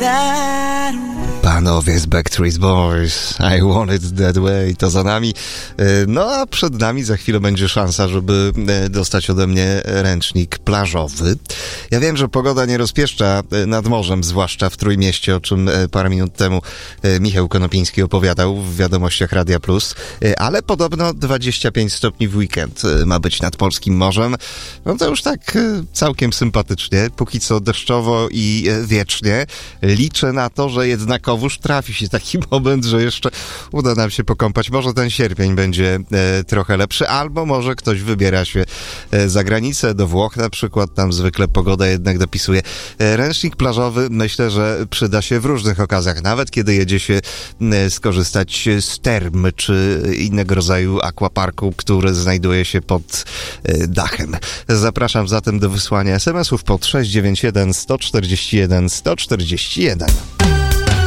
Panowie z Backstreet Boys, I Want It That Way, to za nami. No a przed nami za chwilę będzie szansa, żeby dostać ode mnie ręcznik plażowy. Ja wiem, że pogoda nie rozpieszcza nad morzem, zwłaszcza w Trójmieście, o czym parę minut temu Michał Konopiński opowiadał w Wiadomościach Radia Plus, ale podobno 25 stopni w weekend ma być nad polskim morzem. No to już tak całkiem sympatycznie, póki co deszczowo i wiecznie. Liczę na to, że jednakowoż trafi się taki moment, że jeszcze uda nam się pokąpać. Może ten sierpień będzie trochę lepszy, albo może ktoś wybiera się za granicę, do Włoch na przykład, tam zwykle pogoda jednak dopisuje. Ręcznik plażowy myślę, że przyda się w różnych okazjach, nawet kiedy jedzie się skorzystać z term, czy innego rodzaju aquaparku, który znajduje się pod dachem. Zapraszam zatem do wysłania SMS-ów pod 691 141 141.